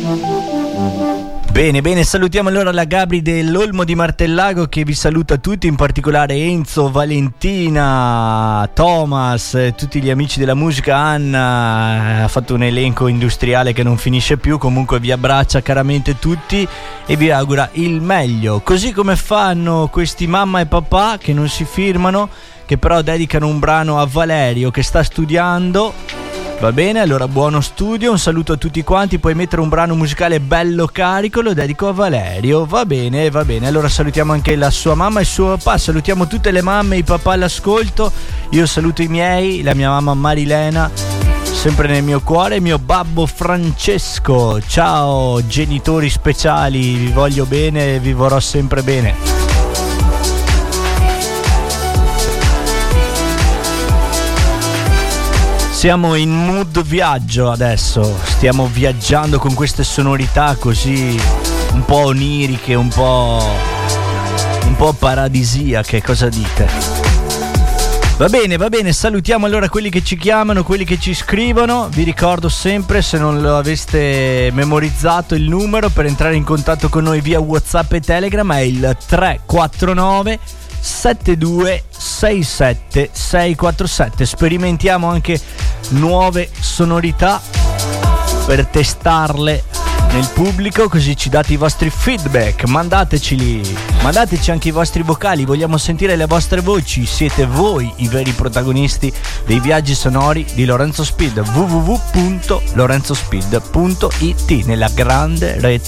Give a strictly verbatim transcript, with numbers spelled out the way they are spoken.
Bene, bene, salutiamo allora la Gabri dell'Olmo di Martellago che vi saluta tutti, in particolare Enzo, Valentina, Thomas, tutti gli amici della musica. Anna ha fatto un elenco industriale che non finisce più, comunque vi abbraccia caramente tutti e vi augura il meglio, così come fanno questi mamma e papà che non si firmano, che però dedicano un brano a Valerio che sta studiando. Va bene, allora buono studio, un saluto a tutti quanti, puoi mettere un brano musicale bello carico, lo dedico a Valerio, va bene, va bene, allora salutiamo anche la sua mamma e il suo papà, salutiamo tutte le mamme e i papà all'ascolto, io saluto i miei, la mia mamma Marilena, sempre nel mio cuore, il mio babbo Francesco, ciao genitori speciali, vi voglio bene e vi vorrò sempre bene. Siamo in mood viaggio adesso, stiamo viaggiando con queste sonorità così un po' oniriche, un po' un po' paradisiache, cosa dite? Va bene, va bene, salutiamo allora quelli che ci chiamano, quelli che ci scrivono. Vi ricordo sempre, se non lo aveste memorizzato, il numero per entrare in contatto con noi via WhatsApp e Telegram è il tre quattro nove sette due sei sette sei quattro sette. Sperimentiamo anche nuove sonorità per testarle nel pubblico, così ci date i vostri feedback, mandateceli, mandateci anche i vostri vocali, vogliamo sentire le vostre voci, siete voi i veri protagonisti dei viaggi sonori di Lorenzo Speed. w w w punto lorenzo speed punto i t, nella grande rete